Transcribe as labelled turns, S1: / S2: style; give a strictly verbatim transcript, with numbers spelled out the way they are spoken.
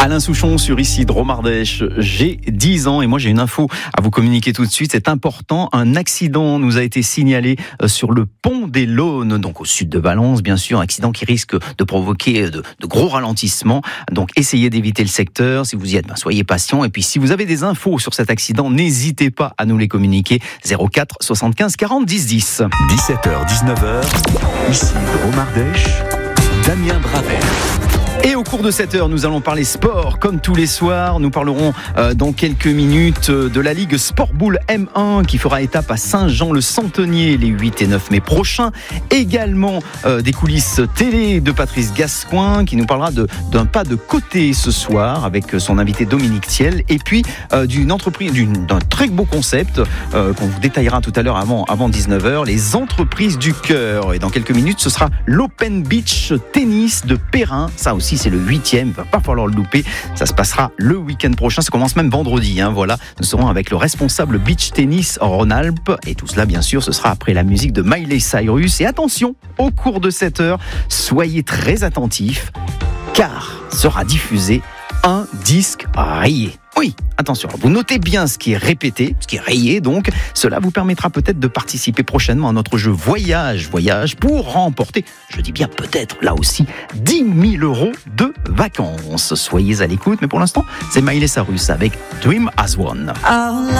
S1: Alain Souchon sur ici de Romardèche. J'ai dix ans et moi j'ai une info à vous communiquer tout de suite. C'est important. Un accident nous a été signalé sur le pont des Launes, donc au sud de Valence, bien sûr. Un accident qui risque de provoquer de, de gros ralentissements. Donc essayez d'éviter le secteur. Si vous y êtes, ben, soyez patient. Et puis si vous avez des infos sur cet accident, n'hésitez pas à nous les communiquer. zéro quatre soixante-quinze quarante dix dix.
S2: dix-sept heures dix-neuf heures, ici de Romardèche, Damien Bravel.
S1: Et au cours de cette heure, nous allons parler sport. Comme tous les soirs, nous parlerons euh, dans quelques minutes euh, de la Ligue Sport Boule M un qui fera étape à Saint-Jean-le-Centenier les huit et neuf mai prochains. Également euh, des coulisses télé de Patrice Gascoin qui nous parlera de, d'un pas de côté ce soir avec son invité Dominique Thiel. Et puis euh, d'une entreprise, d'une, d'un très beau concept euh, qu'on vous détaillera tout à l'heure avant, avant dix-neuf heures, les entreprises du cœur. Et dans quelques minutes, ce sera l'Open Beach Tennis de Perrin. Ça aussi, c'est le huitième, il va pas falloir le louper. Ça se passera le week-end prochain, ça commence même vendredi. Hein, voilà, nous serons avec le responsable beach tennis Rhône-Alpes. Et tout cela, bien sûr, ce sera après la musique de Miley Cyrus. Et attention, au cours de cette heure, soyez très attentifs, car sera diffusé un disque rayé. Oui, attention, vous notez bien ce qui est répété, ce qui est rayé donc. Cela vous permettra peut-être de participer prochainement à notre jeu Voyage, Voyage pour remporter, je dis bien peut-être là aussi, dix mille euros de vacances. Soyez à l'écoute, mais pour l'instant, c'est Miley Cyrus avec Dream as One.